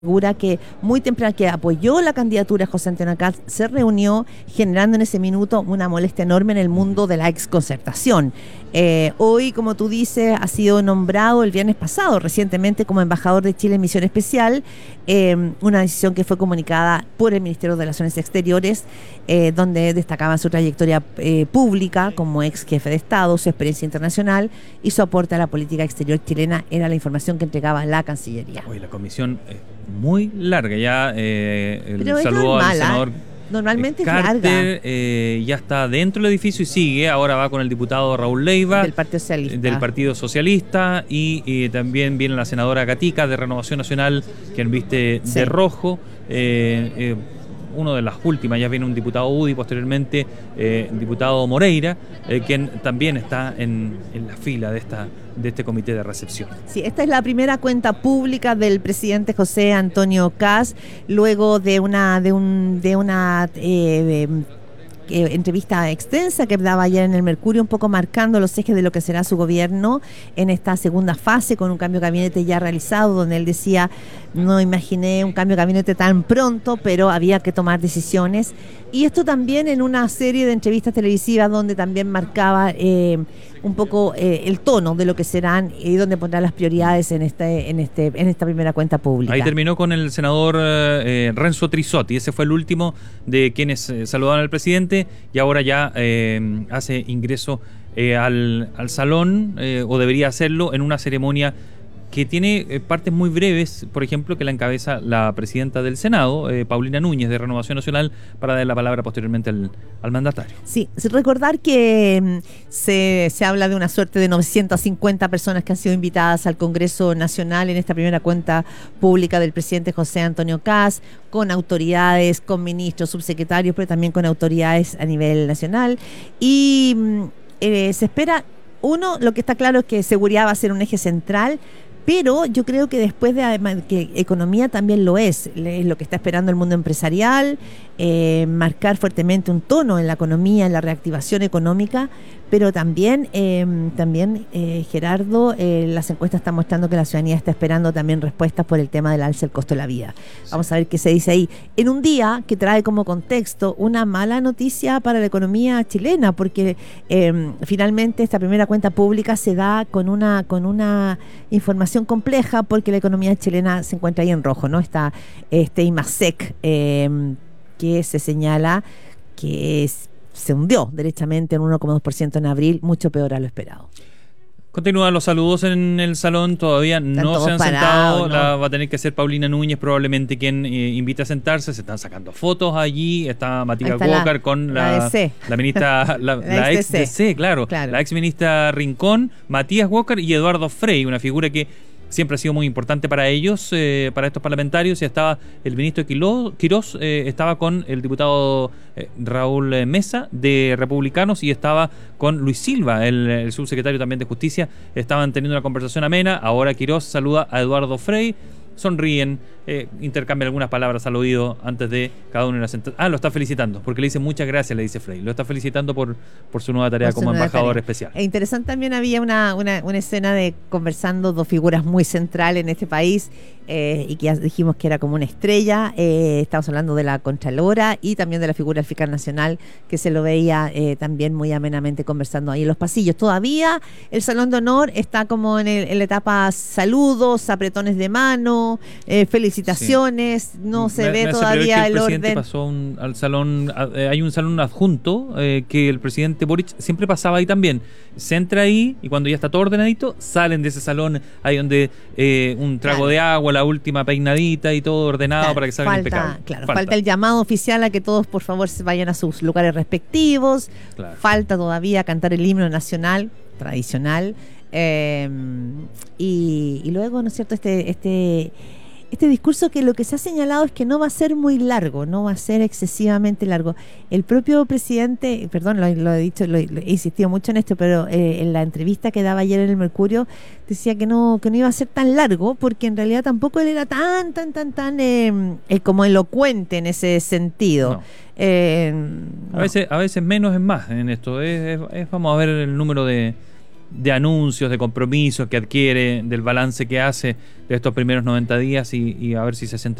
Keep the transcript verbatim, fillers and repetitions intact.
figura que muy temprano que apoyó la candidatura de José Antonio Caz se reunió generando en ese minuto una molestia enorme en el mundo de la exconcertación. Eh, hoy, como tú dices, ha sido nombrado el viernes pasado recientemente como embajador de Chile en misión especial, eh, una decisión que fue comunicada por el Ministerio de Relaciones Exteriores, eh, donde destacaba su trayectoria eh, pública como ex jefe de Estado, su experiencia internacional y su aporte a la política exterior chilena. Era la información que entregaba la Cancillería. Hoy la comisión es muy larga, ya eh, el Pero saludo al senador ¿eh? Normalmente Carter, es larga. Eh, ya está dentro del edificio y sigue, ahora va con el diputado Raúl Leiva del Partido Socialista, del Partido Socialista y, y también viene la senadora Gatica de Renovación Nacional, quien viste sí. de rojo. Eh, eh, uno de las últimas, ya viene un diputado U D I, posteriormente eh, diputado Moreira, eh, quien también está en, en la fila de esta de este comité de recepción. Sí, esta es la primera cuenta pública del presidente José Antonio Caz, luego de una de un de una eh, de, Eh, entrevista extensa que daba ayer en el Mercurio, un poco marcando los ejes de lo que será su gobierno en esta segunda fase, con un cambio de gabinete ya realizado, donde él decía, no imaginé un cambio de gabinete tan pronto, pero había que tomar decisiones. Y esto también en una serie de entrevistas televisivas donde también marcaba eh, un poco eh, el tono de lo que serán y donde pondrá las prioridades en este en este en esta primera cuenta pública. Ahí terminó con el senador eh, Renzo Trisotti, ese fue el último de quienes eh, saludaban al presidente y ahora ya eh, hace ingreso eh, al, al salón eh, o debería hacerlo en una ceremonia que tiene eh, partes muy breves, por ejemplo, que la encabeza la presidenta del Senado, eh, Paulina Núñez, de Renovación Nacional, para dar la palabra posteriormente al, al mandatario. Sí, recordar que mm, se, se habla de una suerte de novecientas cincuenta personas que han sido invitadas al Congreso Nacional en esta primera cuenta pública del presidente José Antonio Caz, con autoridades, con ministros, subsecretarios, pero también con autoridades a nivel nacional. Y mm, eh, se espera, uno, lo que está claro es que seguridad va a ser un eje central, pero yo creo que después de además que economía también lo es, es lo que está esperando el mundo empresarial, eh, marcar fuertemente un tono en la economía, en la reactivación económica, pero también, eh, también eh, Gerardo, eh, las encuestas están mostrando que la ciudadanía está esperando también respuestas por el tema del alza del costo de la vida. Sí. Vamos a ver qué se dice ahí. En un día que trae como contexto una mala noticia para la economía chilena, porque eh, finalmente esta primera cuenta pública se da con una, con una información compleja, porque la economía chilena se encuentra ahí en rojo, ¿no? Está este IMASEC, eh, que se señala que es se hundió derechamente en uno coma dos por ciento en abril, mucho peor a lo esperado. Continúan los saludos en el salón, todavía Están no se han parados, sentado, ¿no? La va a tener que ser Paulina Núñez probablemente quien eh, invite a sentarse, se están sacando fotos allí, está Matías Walker la, con la, la, la ministra, la, la, la ex D C, claro, claro, la ex ministra Rincón, Matías Walker y Eduardo Frei, una figura que siempre ha sido muy importante para ellos, eh, para estos parlamentarios. Y estaba el ministro Quirós, eh, estaba con el diputado eh, Raúl Mesa de Republicanos y estaba con Luis Silva, el, el subsecretario también de Justicia. Estaban teniendo una conversación amena. Ahora Quirós saluda a Eduardo Frei, sonríen, eh, intercambian algunas palabras al oído antes de cada uno de las sentencias. Ah, lo está felicitando, porque le dice muchas gracias, le dice Frei. Lo está felicitando por, por su nueva tarea como embajador tarea. especial. E interesante también había una, una, una escena de conversando dos figuras muy centrales en este país, eh, y que ya dijimos que era como una estrella. Eh, estamos hablando de la Contralora y también de la figura del fiscal nacional, que se lo veía eh, también muy amenamente conversando ahí en los pasillos. Todavía el Salón de Honor está como en, el, en la etapa saludos, apretones de mano, eh, felicitaciones, sí. no se me, ve me todavía el, el orden. El presidente pasó un, al salón, eh, hay un salón adjunto eh, que el presidente Boric siempre pasaba ahí también. Se entra ahí y cuando ya está todo ordenadito, salen de ese salón, ahí donde eh, un trago claro. de agua, la última peinadita y todo ordenado claro, para que salgan impecables. Claro, falta. falta el llamado oficial a que todos por favor se vayan a sus lugares respectivos. Claro. Falta todavía cantar el himno nacional tradicional. Eh, y, y luego, ¿no es cierto?, este, este, este discurso que lo que se ha señalado es que no va a ser muy largo, no va a ser excesivamente largo. El propio presidente, perdón, lo, lo he dicho, lo, lo he insistido mucho en esto, pero eh, en la entrevista que daba ayer en el Mercurio decía que no, que no iba a ser tan largo, porque en realidad tampoco él era tan, tan, tan, tan eh, eh, como elocuente en ese sentido. No. Eh, a veces, a veces menos es más en esto. Es, es, es, vamos a ver el número de de anuncios, de compromisos que adquiere, del balance que hace de estos primeros noventa días y, y a ver si se